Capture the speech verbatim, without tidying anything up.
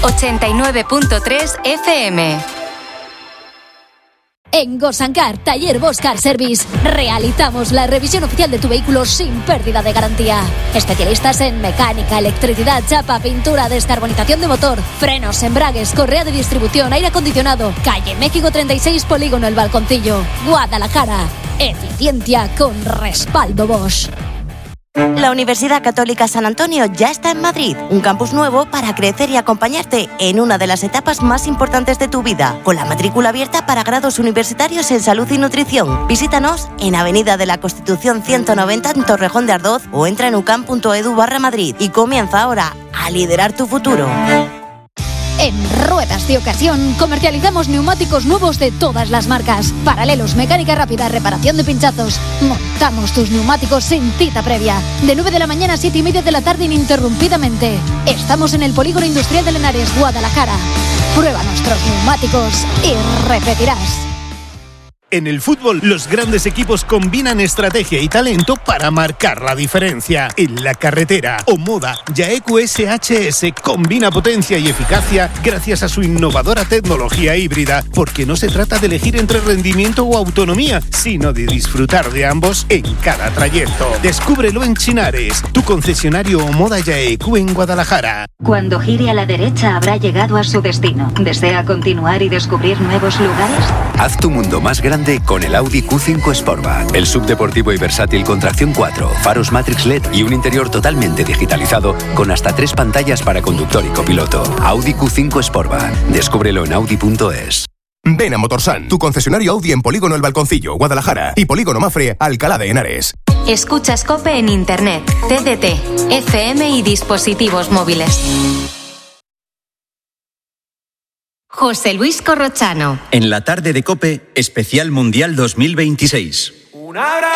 ochenta y nueve punto tres F M. En Gosancar, Taller Bosch Car Service, realizamos la revisión oficial de tu vehículo sin pérdida de garantía. Especialistas en mecánica, electricidad, chapa, pintura, descarbonización de motor, frenos, embragues, correa de distribución, aire acondicionado. Calle México treinta y seis, Polígono El Balconcillo, Guadalajara. Eficiencia con respaldo Bosch. La Universidad Católica San Antonio ya está en Madrid, un campus nuevo para crecer y acompañarte en una de las etapas más importantes de tu vida, con la matrícula abierta para grados universitarios en salud y nutrición. Visítanos en Avenida de la Constitución ciento noventa en Torrejón de Ardoz o entra en ucam punto edu barra Madrid y comienza ahora a liderar tu futuro. En Ruedas de Ocasión comercializamos neumáticos nuevos de todas las marcas. Paralelos, mecánica rápida, reparación de pinchazos. Montamos tus neumáticos sin cita previa. De nueve de la mañana a siete y media de la tarde ininterrumpidamente. Estamos en el Polígono Industrial de Lenares, Guadalajara. Prueba nuestros neumáticos y repetirás. En el fútbol, los grandes equipos combinan estrategia y talento para marcar la diferencia. En la carretera, Omoda Yaeku S H S combina potencia y eficacia gracias a su innovadora tecnología híbrida, porque no se trata de elegir entre rendimiento o autonomía, sino de disfrutar de ambos en cada trayecto. Descúbrelo en Chinares, tu concesionario Omoda Yaeku en Guadalajara. Cuando gire a la derecha habrá llegado a su destino. ¿Desea continuar y descubrir nuevos lugares? Haz tu mundo más grande con el Audi Q cinco Sportback. El subdeportivo y versátil con tracción cuatro, faros Matrix L E D y un interior totalmente digitalizado con hasta tres pantallas para conductor y copiloto. Audi Q cinco Sportback. Descúbrelo en audi punto es. Ven a Motorsan, tu concesionario Audi en Polígono El Balconcillo, Guadalajara, y Polígono Mafre, Alcalá de Henares. Escuchas COPE en Internet, T D T, F M y dispositivos móviles. José Luis Corrochano. En la tarde de COPE, especial Mundial dos mil veintiséis.